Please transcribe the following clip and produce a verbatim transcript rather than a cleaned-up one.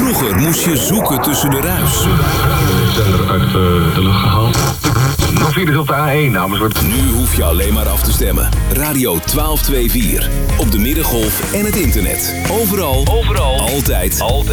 Vroeger moest je zoeken tussen de ruis. De zender uit de, de lucht gehaald. Nog vier dus op de A één, namens wordt... Nu hoef je alleen maar af te stemmen. Radio twaalf vijfenveertig. Op de Middengolf en het internet. Overal. Overal. Altijd. Altijd.